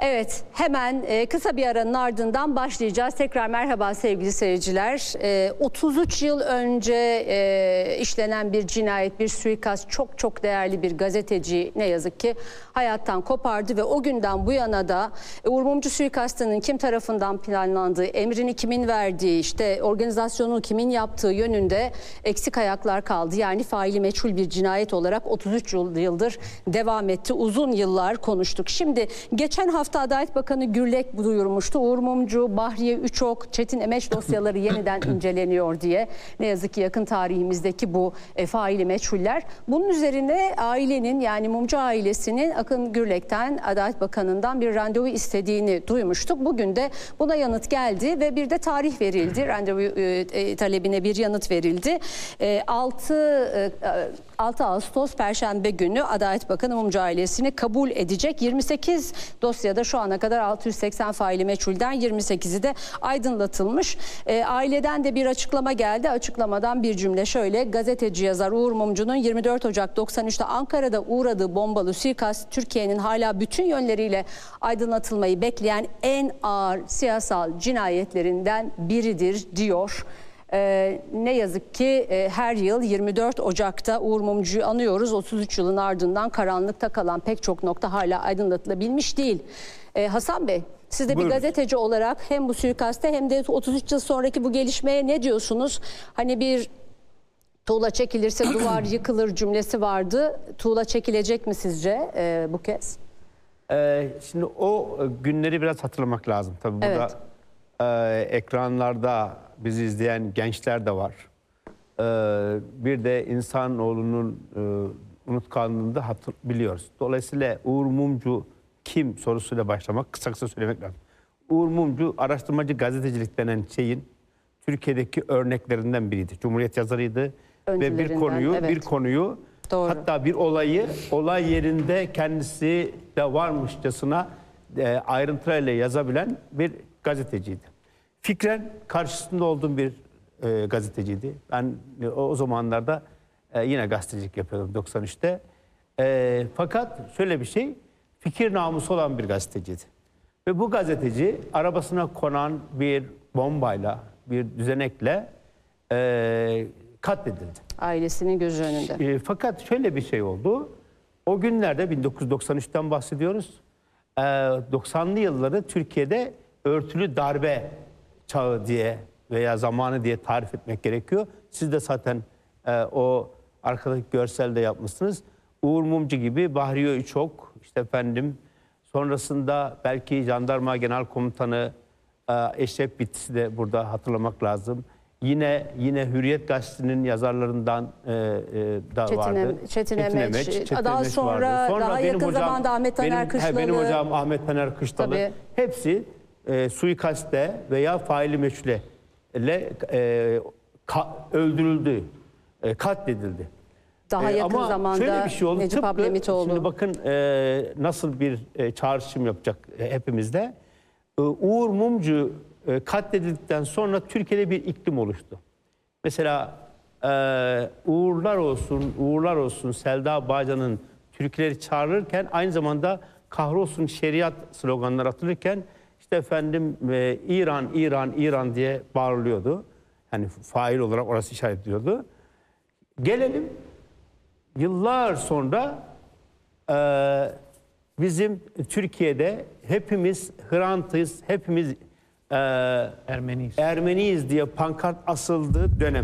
Evet, hemen kısa bir aranın ardından başlayacağız. Tekrar merhaba sevgili seyirciler. 33 yıl önce işlenen bir cinayet, bir suikast, çok değerli bir gazeteci ne yazık ki hayattan kopardı ve o günden bu yana da Uğur Mumcu suikastının kim tarafından planlandığı, emrini kimin verdiği, işte organizasyonu kimin yaptığı yönünde eksik ayaklar kaldı. Yani faili meçhul bir cinayet olarak 33 yıldır devam etti. Uzun yıllar konuştuk. Şimdi geçen hafta Adalet Bakanı Gürlek duyurmuştu. Uğur Mumcu, Bahriye Üçok, Çetin Emeç dosyaları yeniden inceleniyor diye. Ne yazık ki yakın tarihimizdeki bu faili meçhuller. Bunun üzerine ailenin, yani Mumcu ailesinin Akın Gürlek'ten, Adalet Bakanı'ndan bir randevu istediğini duymuştuk. Bugün de buna yanıt geldi ve bir de tarih verildi. Randevu talebine bir yanıt verildi. 6 Ağustos Perşembe günü Adalet Bakanı Mumcu ailesini kabul edecek. 28 dosyada şu ana kadar 680 faili meçhulden 28'i de aydınlatılmış. Aileden de bir açıklama geldi. Açıklamadan bir cümle şöyle: gazeteci yazar Uğur Mumcu'nun 24 Ocak 93'te Ankara'da uğradığı bombalı suikast Türkiye'nin hala bütün yönleriyle aydınlatılmayı bekleyen en ağır siyasal cinayetlerinden biridir diyor. Ne yazık ki her yıl 24 Ocak'ta Uğur Mumcu'yu anıyoruz. 33 yılın ardından karanlıkta kalan pek çok nokta hala aydınlatılabilmiş değil. Hasan Bey, siz de bir gazeteci olarak hem bu suikaste hem de 33 yıl sonraki bu gelişmeye ne diyorsunuz? Hani bir tuğla çekilirse duvar yıkılır cümlesi vardı. Tuğla çekilecek mi sizce bu kez? Şimdi o günleri biraz hatırlamak lazım. Tabii burada ekranlarda bizi izleyen gençler de var. Bir de insanoğlunun unutkanlığını da biliyoruz. Dolayısıyla Uğur Mumcu kim sorusuyla başlamak, kısa söylemek lazım. Uğur Mumcu araştırmacı gazetecilik denen şeyin Türkiye'deki örneklerinden biriydi. Cumhuriyet yazarıydı ve bir konuyu Doğru. hatta bir olay yerinde kendisi de varmışçasına ayrıntılarıyla yazabilen bir gazeteciydi. Fikren karşısında olduğum bir gazeteciydi. Ben o zamanlarda yine gazetecilik yapıyordum 93'te. Fakat şöyle bir şey, fikir namusu olan bir gazeteciydi. Ve bu gazeteci arabasına konan bir bombayla, bir düzenekle katledildi. Ailesinin gözü önünde. Fakat şöyle bir şey oldu. O günlerde 1993'ten bahsediyoruz. 90'lı yılları Türkiye'de örtülü darbe çağı diye veya zamanı diye tarif etmek gerekiyor. Siz de zaten o arkadaki görselde yapmışsınız. Uğur Mumcu gibi Bahriye Üçok, işte efendim sonrasında belki Jandarma Genel Komutanı Eşref Bittisi de burada hatırlamak lazım. Yine Hürriyet Gazetesi'nin yazarlarından da vardı. Çetin Emeç. Daha sonra daha yakın zamanda Ahmet Taner Kışlalı. Benim hocam Ahmet Taner Kışlalı. Tabii. Hepsi suikaste veya faili meçhule öldürüldü, katledildi. Daha yakın zamanda şöyle bir şey oldu. Necip Ablemitoğlu. Şimdi bakın nasıl bir çağrışım yapacak hepimizde. Uğur Mumcu katledildikten sonra Türkiye'de bir iklim oluştu. Mesela uğurlar olsun Selda Bağcan'ın türküleri çağrılırken aynı zamanda kahrolsun şeriat sloganları atılırken işte efendim İran diye bağırılıyordu. Yani fail olarak orası işaretliyordu. Gelelim yıllar sonra bizim Türkiye'de hepimiz Hrant'ız, hepimiz Ermeniyiz diye pankart asıldığı dönem.